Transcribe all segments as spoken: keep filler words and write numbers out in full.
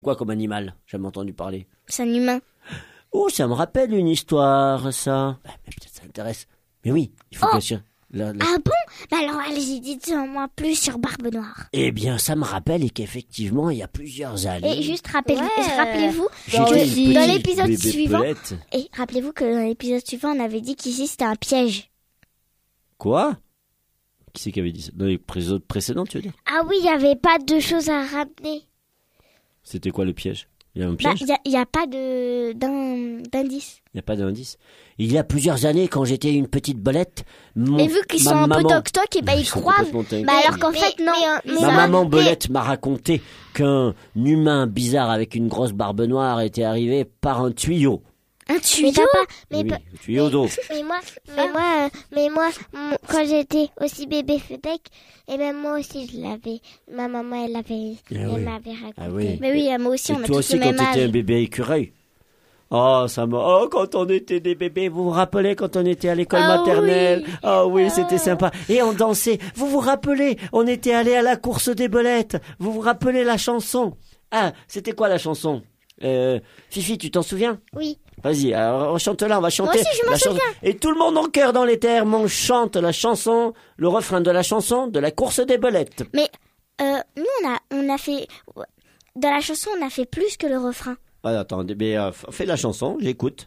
Quoi comme animal? J'ai jamais entendu parler. C'est un humain. Oh, ça me rappelle une histoire, ça. Bah, mais peut-être ça intéresse. Mais oui, il faut Oh. bien sûr. La, la... Ah bon? Bah alors allez-y, dites-moi plus sur Barbe Noire. Eh bien, ça me rappelle et qu'effectivement, il y a plusieurs années. Et juste rappelez- Ouais. rappelez-vous j'étais que une dans petite l'épisode bébé suivant, pelette. et rappelez-vous que dans l'épisode suivant, on avait dit qu'ici c'était un piège. Quoi? Qui c'est qui avait dit ça? Dans les épisodes précédents, tu veux dire? Ah oui, il n'y avait pas de choses à ramener. C'était quoi le piège? Il y a un Bah, piège? il n'y a, il y a pas de d'in- d'indice. Il n'y a pas d'indice. Il y a plusieurs années, quand j'étais une petite belette, mon, Et vu qu'ils ma sont un maman, peu toc-toc, et bah ils Ils sont croient. complètement dingues. Bah alors qu'en Mais- fait, non. mais, euh, Mais Ma ça- maman mais- belette m'a raconté qu'un humain bizarre avec une grosse barbe noire était arrivé par un tuyau. Un tuyau. Mais papa, mais, Oui, pa- un tuyau d'eau. mais moi, mais moi, euh, mais moi, mon- quand j'étais aussi bébé Fedec, et même moi aussi je l'avais. Ma maman, elle l'avait, Ah elle oui. m'avait raconté. Ah oui. Mais oui, moi aussi, Et on a toi tous aussi, le quand même t'étais un âge. bébé écureuil. Oh, ça m'a... Oh, quand on était des bébés, vous vous rappelez quand on était à l'école Ah maternelle? oui. Ah oui, c'était sympa. Et on dansait. Vous vous rappelez? On était allé à la course des belettes. Vous vous rappelez la chanson? Ah, c'était quoi la chanson? Euh, Fifi, tu t'en souviens? Oui. Vas-y, alors chante-la, on va chanter. aussi, je m'en la chanson. Et tout le monde en chœur dans les termes, on chante la chanson, le refrain de la chanson de la course des belettes. Mais euh, nous, on a, on a fait. Dans la chanson, on a fait plus que le refrain. Ah, attends, mais, euh, fais la chanson, j'écoute.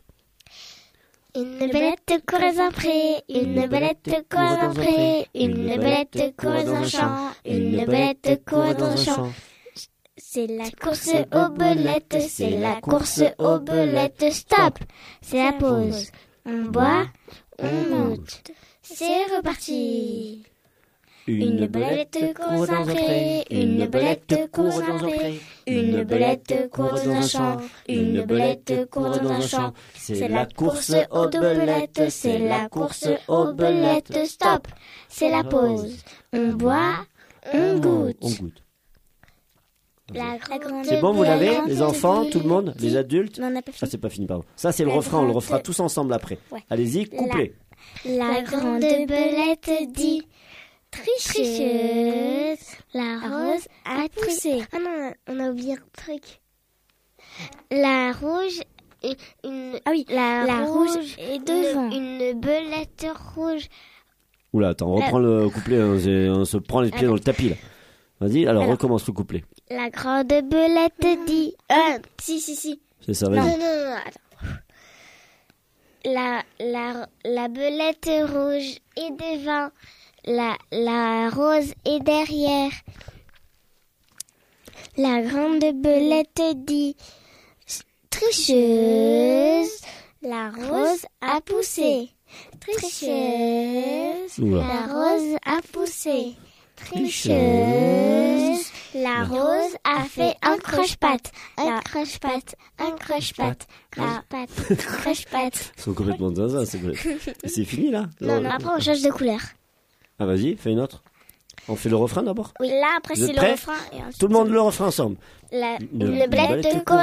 Une belette court dans un pré, une belette court dans un pré, une belette court dans un champ, une belette court dans un champ. C'est la Course aux belettes, c'est la course aux belettes, stop, c'est la pause. On boit, on goûte, c'est reparti. Une belette court dans un pré, une belette court dans un pré, une belette court dans un champ, une belette court dans un champ. C'est la course aux belettes, c'est la course aux belettes, stop, c'est la pause. On boit, on goûte. On goûte. La grande C'est bon, vous l'avez, belette les enfants, dit- tout le monde, les adultes? Non, on n'a pas Ah, fini. c'est pas fini, pardon. Ça, c'est le La refrain, on le grande- refera tous ensemble après. Ouais. Allez-y, couplet. La grande belette dit tricheuse, la rose a poussé. Ah non, on a oublié un truc. La rouge, est une, Ah oui, la, la rouge, rouge est devant. Une, une belette rouge. Oula, attends, on reprend le couplet, on se, on se prend les pieds dans le tapis, là. Vas-y, alors, Alors. recommence le couplet. La grande belette dit. Ah, si, si, si. C'est ça, Non, vas-y. non, non, non, attends. La, la, la belette rouge est devant, la, la rose est derrière. La grande belette dit tricheuse, la rose a poussé. Tricheuse, Oula. la rose a poussé. Tricheuse, la rose a fait un croche-patte, un croche-patte, un croche-patte, croche-patte, croche-patte. Ils sont complètement zinzin, c'est vrai. Et c'est fini, là? Non, non, après, on change de couleur. Ah, vas-y, fais une autre. On fait le refrain d'abord? Oui, là, après, Vous c'est êtes le prêts refrain. Et ensuite, Tout le monde le refrain ensemble. La, Une une belette court